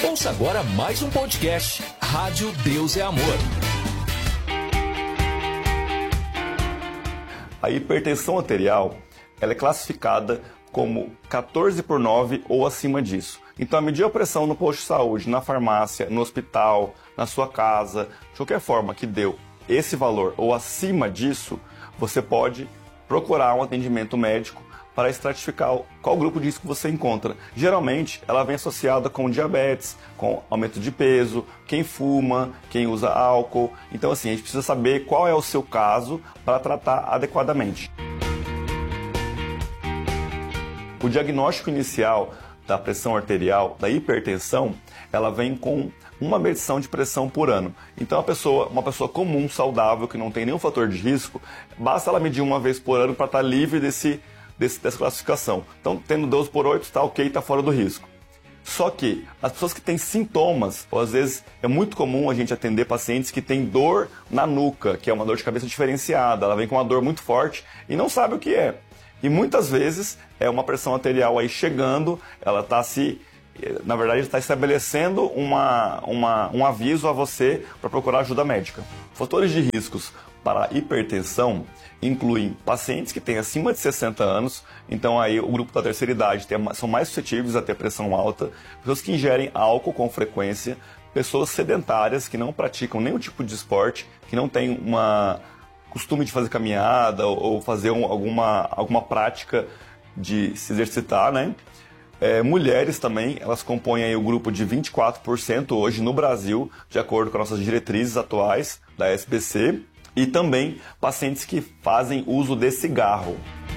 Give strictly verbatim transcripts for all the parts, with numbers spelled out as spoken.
Ouça agora mais um podcast, Rádio Deus é Amor. A hipertensão arterial, ela é classificada como quatorze por nove ou acima disso. Então, a medir a pressão no posto de saúde, na farmácia, no hospital, na sua casa, de qualquer forma que deu esse valor ou acima disso, você pode procurar um atendimento médico para estratificar qual grupo de risco você encontra. Geralmente, ela vem associada com diabetes, com aumento de peso, quem fuma, quem usa álcool. Então, assim, a gente precisa saber qual é o seu caso para tratar adequadamente. O diagnóstico inicial da pressão arterial, da hipertensão, ela vem com uma medição de pressão por ano. Então, a pessoa, uma pessoa comum, saudável, que não tem nenhum fator de risco, basta ela medir uma vez por ano para estar livre desse, desse, dessa classificação. Então, tendo doze por oito, está ok, está fora do risco. Só que as pessoas que têm sintomas, ou às vezes é muito comum a gente atender pacientes que têm dor na nuca, que é uma dor de cabeça diferenciada, ela vem com uma dor muito forte e não sabe o que é. E muitas vezes é uma pressão arterial aí chegando, ela está se, na verdade, está estabelecendo uma, uma, um aviso a você para procurar ajuda médica. Fatores de riscos para a hipertensão incluem pacientes que têm acima de sessenta anos, então aí o grupo da terceira idade tem, são mais suscetíveis a ter pressão alta, pessoas que ingerem álcool com frequência, pessoas sedentárias que não praticam nenhum tipo de esporte, que não têm uma costume de fazer caminhada ou fazer um, alguma, alguma prática de se exercitar, né? É, mulheres também, elas compõem aí o grupo de vinte e quatro por cento hoje no Brasil, de acordo com nossas diretrizes atuais da S B C, e também pacientes que fazem uso de cigarro.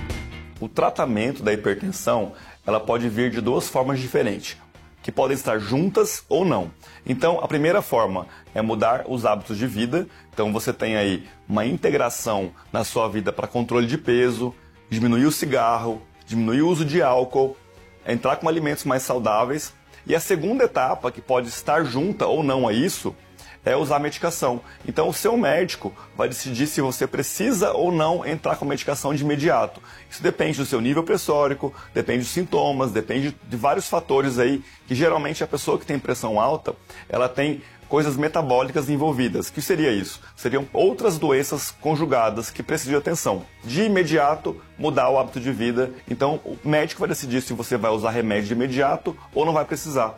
O tratamento da hipertensão, ela pode vir de duas formas diferentes, que podem estar juntas ou não. Então, a primeira forma é mudar os hábitos de vida. Então, você tem aí uma integração na sua vida para controle de peso, diminuir o cigarro, diminuir o uso de álcool, entrar com alimentos mais saudáveis. E a segunda etapa, que pode estar junta ou não a isso, é usar medicação. Então, o seu médico vai decidir se você precisa ou não entrar com medicação de imediato. Isso depende do seu nível pressórico, depende dos sintomas, depende de vários fatores aí, que geralmente a pessoa que tem pressão alta, ela tem coisas metabólicas envolvidas. O que seria isso? Seriam outras doenças conjugadas que precisam de atenção. De imediato, mudar o hábito de vida. Então, o médico vai decidir se você vai usar remédio de imediato ou não vai precisar.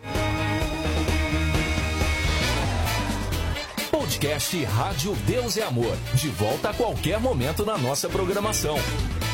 Podcast Rádio Deus é Amor. De volta a qualquer momento na nossa programação.